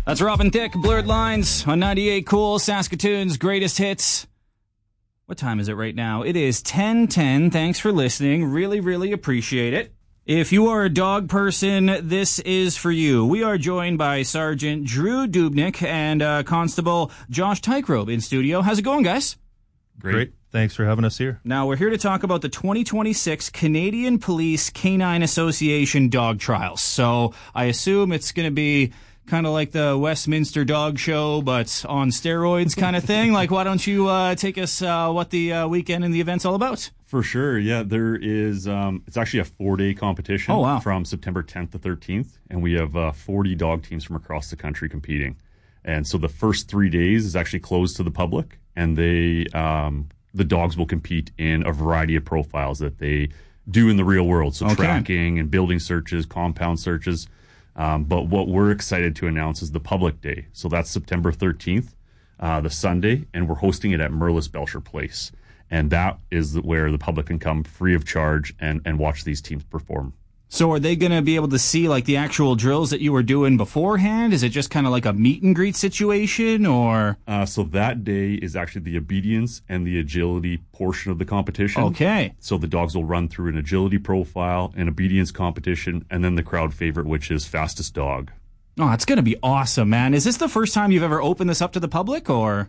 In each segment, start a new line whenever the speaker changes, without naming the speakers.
That's Robin Thicke, Blurred Lines on 98 Cool, Saskatoon's greatest hits. What time is it right now? It is 10:10. Thanks for listening. Really, really appreciate it. If you are a dog person, this is for you. We are joined by Sergeant Drew Dubnik and Constable Josh Tykerobe in studio. How's it going, guys?
Great. Thanks for having us here.
Now, we're here to talk about the 2026 Canadian Police Canine Association dog trials. So I assume it's going to be kind of like the Westminster Dog Show, but on steroids kind of thing. Like, why don't you take us what the weekend and the event's all about?
For sure, yeah. There is, it's actually a 4-day competition from September 10th to 13th, and we have 40 dog teams from across the country competing. And so the first 3 days is actually closed to the public, and they, the dogs will compete in a variety of profiles that they do in the real world. So tracking and building searches, compound searches. But what we're excited to announce is the public day. So that's September 13th, the Sunday, and we're hosting it at Merlis Belcher Place. And that is where the public can come free of charge and watch these teams perform.
So are they going to be able to see like the actual drills that you were doing beforehand? Is it just kind of like a meet and greet situation, or?
So that day is actually the obedience and the agility portion of the competition.
Okay.
So the dogs will run through an agility profile, an obedience competition, and then the crowd favorite, which is fastest dog.
Oh, it's going to be awesome, man. Is this the first time you've ever opened this up to the public, or?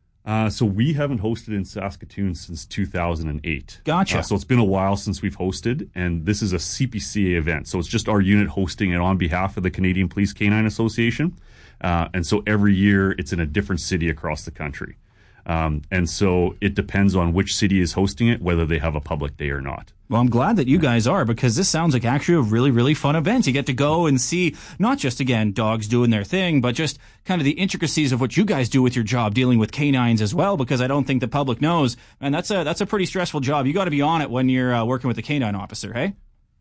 So we haven't hosted in Saskatoon since 2008.
Gotcha.
So it's been a while since we've hosted, and this is a CPCA event. So it's just our unit hosting it on behalf of the Canadian Police Canine Association. And so every year it's in a different city across the country. And so it depends on which city is hosting it, whether they have a public day or not.
Well, I'm glad that you guys are, because this sounds like actually a really, really fun event. You get to go and see not just, again, dogs doing their thing, but just kind of the intricacies of what you guys do with your job, dealing with canines as well, because I don't think the public knows. And that's a pretty stressful job. You got to be on it when you're working with a canine officer, hey?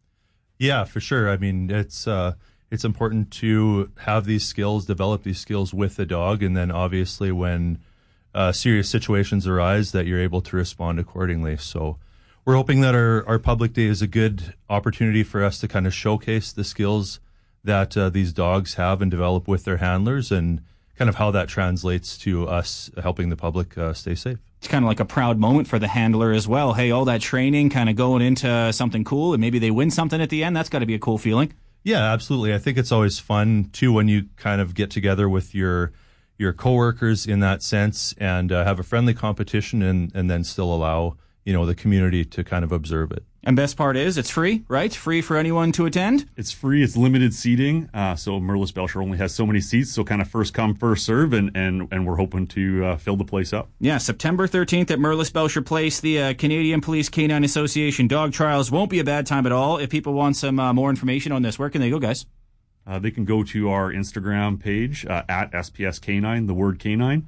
Yeah, for sure. I mean, it's important to have these skills, develop these skills with the dog, and then obviously when serious situations arise, that you're able to respond accordingly. So we're hoping that our public day is a good opportunity for us to kind of showcase the skills that these dogs have and develop with their handlers, and kind of how that translates to us helping the public stay safe.
It's kind of like a proud moment for the handler as well. Hey, all that training kind of going into something cool, and maybe they win something at the end. That's got to be a cool feeling.
Yeah, absolutely. I think it's always fun too when you kind of get together with your coworkers in that sense, and have a friendly competition, and then still allow, you know, the community to kind of observe it.
And best part is it's free, right? Free for anyone to attend?
It's free. It's limited seating. So Merlis Belcher only has so many seats, so kind of first come, first serve, and we're hoping to fill the place up.
Yeah, September 13th at Merlis Belcher Place, the Canadian Police Canine Association dog trials. Won't be a bad time at all. If people want some more information on this, where can they go, guys?
They can go to our Instagram page, at SPS Canine, the word canine.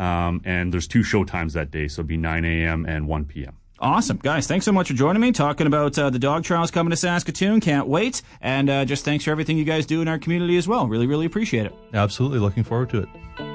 And there's 2 show times that day, so it'll be 9 a.m. and 1 p.m.
Awesome. Guys, thanks so much for joining me, talking about the dog trials coming to Saskatoon. Can't wait. And just thanks for everything you guys do in our community as well. Really, really appreciate it.
Absolutely. Looking forward to it.